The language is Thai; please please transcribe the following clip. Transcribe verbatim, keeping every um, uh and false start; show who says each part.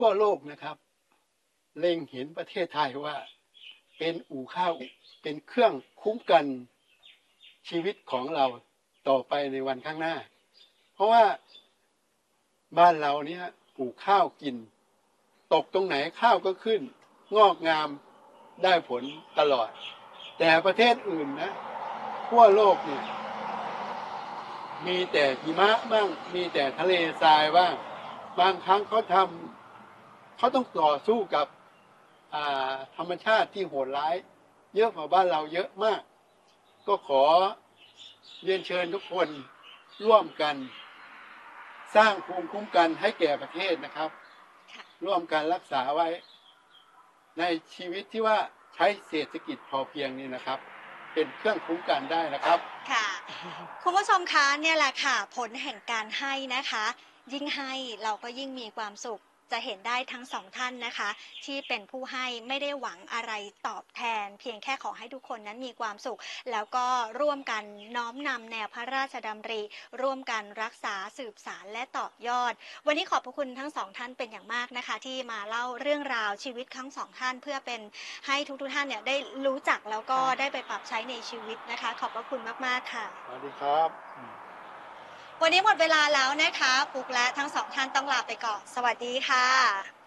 Speaker 1: ทั่วโลกนะครับเล็งเห็นประเทศไทยว่าเป็นอู่ข้าวเป็นเครื่องคุ้มกันชีวิตของเราต่อไปในวันข้างหน้าเพราะว่าบ้านเราเนี่ยปลูกข้าวกินตกตรงไหนข้าวก็ขึ้นงอกงามได้ผลตลอดแต่ประเทศอื่นนะทั่วโลกเนี่ยมีแต่หิมะบ้างมีแต่ทะเลทรายบ้างบางครั้งเขาทำเขาต้องต่อสู้กับธรรมชาติที่โหดร้ายเยอะกว่าบ้านเราเยอะมากก็ขอเรียนเชิญทุกคนร่วมกันสร้างภูมิคุ้มกันให้แก่ประเทศนะครับร่วมกันรักษาไว้ในชีวิตที่ว่าใช้เศรษฐกิจพอเพียงนี่นะครับเป็นเครื่องคุ้มกันได้นะครับ
Speaker 2: ค่ะคุณผู้ชมคะเนี่ยแหละค่ะผลแห่งการให้นะคะยิ่งให้เราก็ยิ่งมีความสุขจะเห็นได้ทั้งสองท่านนะคะที่เป็นผู้ให้ไม่ได้หวังอะไรตอบแทนเพียงแค่ขอให้ทุกคนนั้นมีความสุขแล้วก็ร่วมกันน้อมนำแนวพระราชดำริร่วมกันรักษาสืบสานและต่อยอดวันนี้ขอบพระคุณทั้งสองท่านเป็นอย่างมากนะคะที่มาเล่าเรื่องราวชีวิตทั้งสองท่านเพื่อเป็นให้ทุกๆท่านเนี่ยได้รู้จักแล้วก็ได้ไปปรับใช้ในชีวิตนะคะขอบพระคุณมากๆค่ะ
Speaker 1: สวัสดีครับ
Speaker 2: วันนี้หมดเวลาแล้วนะคะปุ๊กและทั้งสองท่านต้องลาไปก่อนสวัสดีค่ะ